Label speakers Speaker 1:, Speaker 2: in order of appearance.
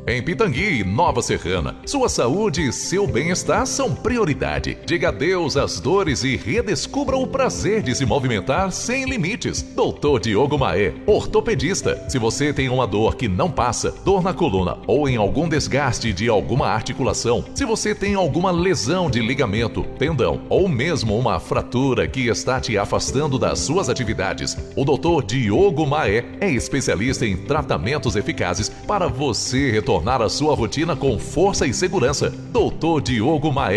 Speaker 1: Em Pitangui, Nova Serrana, sua saúde e seu bem-estar são prioridade. Diga adeus às dores e redescubra o prazer de se movimentar sem limites. Dr. Diogo Maé, ortopedista. Se você tem uma dor que não passa, dor na coluna ou em algum desgaste de alguma articulação, se você tem alguma lesão de ligamento, tendão ou mesmo uma fratura que está te afastando das suas atividades, o Dr. Diogo Maé é especialista em tratamentos eficazes para você retornar à sua rotina com força e segurança. Dr. Diogo Maé